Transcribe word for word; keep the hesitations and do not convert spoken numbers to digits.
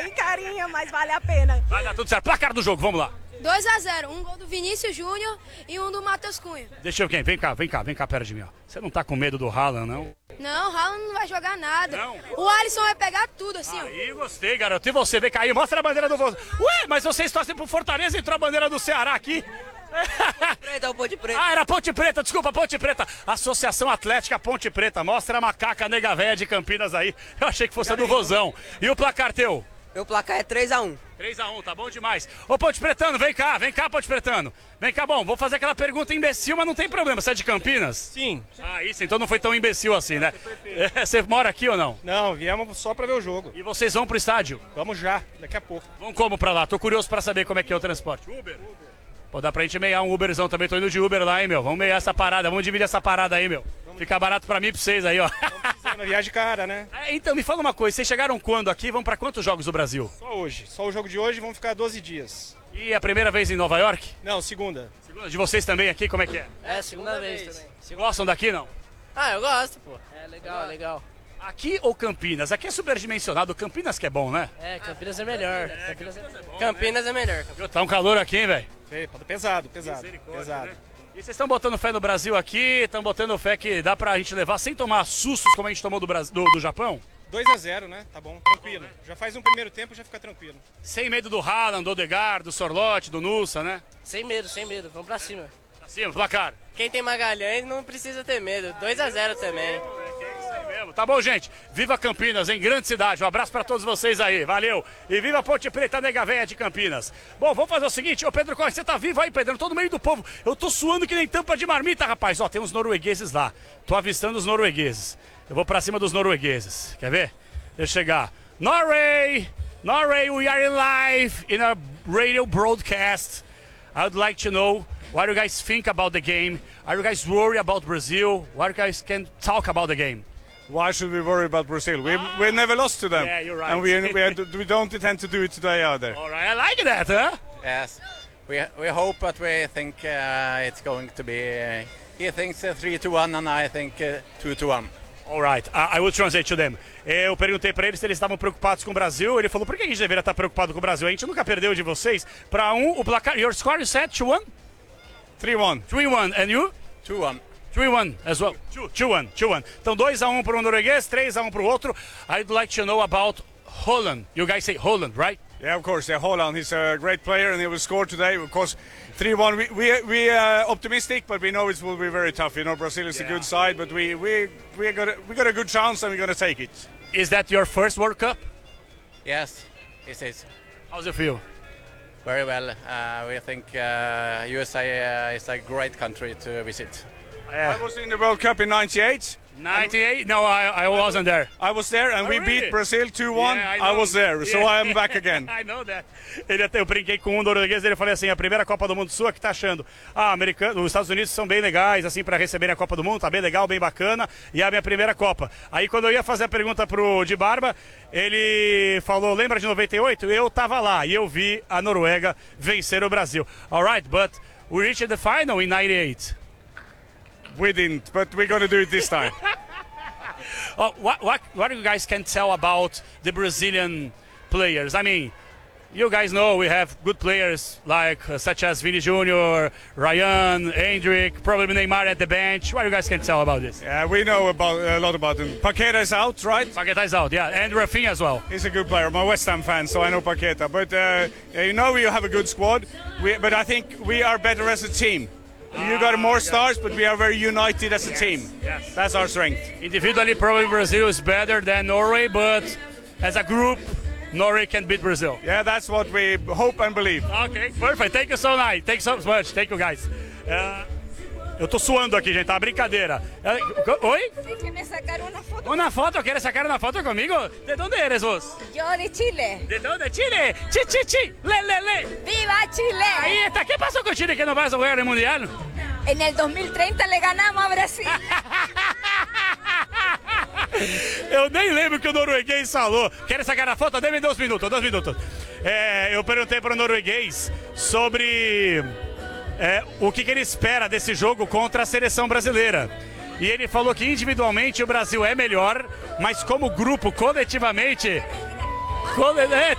sem carinha, mas vale a pena. Vai dar tudo certo. Placar do jogo, vamos lá. dois a zero, um gol do Vinícius Júnior e um do Matheus Cunha. Deixa eu quem? Vem cá, vem cá, vem cá perto de mim, ó. Você não tá com medo do Haaland, não? Não, o Haaland não vai jogar nada. Não. O Alisson vai pegar tudo, assim, ó. Aí, gostei, garoto. E você, vem cá aí, mostra a bandeira do... Ué, mas vocês torcem pro Fortaleza e entrou a bandeira do Ceará aqui. Preta, o Ponte Preta. Ah, era Ponte Preta, desculpa, Ponte Preta. Associação Atlética Ponte Preta. Mostra a macaca nega véia de Campinas aí. Eu achei que fosse a do Vozão. E o placar teu? Meu placar é três a um. três a um, tá bom demais. Ô, Ponte Pretano, vem cá, vem cá, Ponte Pretano. Vem cá, bom, vou fazer aquela pergunta imbecil, mas não tem problema. Você é de Campinas? Sim. Ah, isso, então não foi tão imbecil assim, né? É, você mora aqui ou não? Não, viemos só pra ver o jogo. E vocês vão pro estádio? Vamos já, daqui a pouco. Vão como pra lá? Tô curioso pra saber como é que é o transporte. Uber? Pô, dá pra gente meiar um Uberzão também, tô indo de Uber lá, hein, meu. Vamos meiar essa parada, vamos dividir essa parada aí, meu. Fica barato pra mim e pra vocês aí, ó. Uma viagem cara, né? É, então, me fala uma coisa, vocês chegaram quando aqui? Vão pra quantos jogos do Brasil? Só hoje. Só o jogo de hoje, vamos ficar doze dias. E a primeira vez em Nova York? Não, segunda. Segunda de vocês também aqui, como é que é? É, segunda vez também. Vocês gostam daqui, não? Ah, eu gosto, pô. É legal, é legal. Aqui ou Campinas? Aqui é superdimensionado, Campinas que é bom, né? É, Campinas é melhor. Campinas é, Campinas é melhor. Tá um calor aqui, hein, velho? Pesado, pesado, pesado. Né? E vocês estão botando fé no Brasil aqui, estão botando fé que dá pra gente levar sem tomar sustos como a gente tomou do, Brasil, do, do Japão? dois a zero, né? Tá bom, tranquilo. Já faz um primeiro tempo, já fica tranquilo. Sem medo do Haaland, do Odegaard, do Sorlote, do Nussa, né? Sem medo, sem medo. Vamos pra cima. Pra cima, placar. Quem tem Magalhães não precisa ter medo. dois a zero também. Tá bom, gente? Viva Campinas, em grande cidade. Um abraço pra todos vocês aí, valeu. E viva Ponte Preta, nega véia de Campinas. Bom, vamos fazer o seguinte, ô Pedro Corre, você tá vivo aí, Pedro? Eu tô no meio do povo. Eu tô suando que nem tampa de marmita, rapaz. Ó, tem uns noruegueses lá. Tô avistando os noruegueses. Eu vou pra cima dos noruegueses. Quer ver? Deixa eu chegar. Norway! Norway, we are live in a radio broadcast. I would like to know what you guys think about the game. Are you guys worried about Brazil? What you guys can talk about the game? Why should we worry about Brazil? We we never lost to them, Yeah, you're right. and we we, we don't intend to do it today either. All right, I like that, huh? Yes, we we hope, but we think uh, it's going to be. Uh, he thinks uh, three to one, and I think uh, two to one. All right, I, I will translate to them. Eu perguntei pra eles se eles estavam preocupados com o Brasil. Ele falou, por que a gente deveria estar preocupado com o Brasil? A gente nunca perdeu de vocês. Pra um, o placar, your score is set, two one? three one. three one, and you? two one. three one as well. two one, two one. Então dois a um para o norueguês, três a um para o outro. I'd like to know about Holland. You guys say Holland, right? Yeah, of course. Yeah, Holland. He's a great player, and he will score today. Of course, three one. We we we are optimistic, but we know it will be very tough. You know, Brazil is Yeah. a good side, but we we we got a, we got a good chance, and we're going to take it. Is that your first World Cup? Yes, it is. How's it feel? Very well. Uh, we think uh, U S A uh, is a great country to visit. I was in the World Cup in ninety-eight. ninety-eight? No, I, I wasn't there. I was there, and Oh, we really? beat Brazil two one. Yeah, I, know. was there, so Yeah. I am back again. I know that. Ele até, eu brinquei com um norueguês, ele falou assim, a primeira Copa do Mundo sua, que tá achando? Ah, americano, os Estados Unidos são bem legais, assim, para receberem a Copa do Mundo, tá bem legal, bem bacana, e é a minha primeira Copa. Aí quando eu ia fazer a pergunta pro de Barba, ele falou, lembra de noventa e oito? Eu tava lá, e eu vi a Noruega vencer o Brasil. Alright, but we reached the final in ninety-eight. We didn't, but we're going to do it this time. Oh, what, what, what you guys can tell about the Brazilian players? I mean, you guys know we have good players like uh, such as Vini Junior, Ryan, Hendrick, probably Neymar at the bench. What you guys can tell about this? Yeah, we know about a lot about him. Paqueta is out, right? Paqueta is out, yeah, and Rafinha as well. He's a good player. I'm a West Ham fan, so I know Paqueta. But uh, you know we have a good squad. We, but I think we are better as a team. You got more stars, but we are very united as a team. Yes. That's our strength. Individually, probably Brazil is better than Norway, but as a group, Norway can beat Brazil. Yeah, that's what we hope and believe. Okay, perfect. Thank you so much. Thank you so much. Thank you, guys. Uh, eu tô suando aqui, gente, tá brincadeira. Uh, oi? Que me sacaron una foto. Una foto? ¿Quieres sacar una foto conmigo? ¿De dónde eres vos? Yo de Chile. ¿De dónde? Chile. Chi, chi, chi. Le, le, le. ¡Viva Chile! Ahí está. ¿Qué pasó con Chile que no va a jugar el mundial? En el dos mil treinta le ganamos a Brasil. Eu nem lembro o que o norueguês falou. Quer sacar a foto? Dê-me dois minutos, dois minutos. É, eu perguntei para o norueguês sobre é, o que, que ele espera desse jogo contra a seleção brasileira. E ele falou que individualmente o Brasil é melhor, mas como grupo, coletivamente... Cole... É,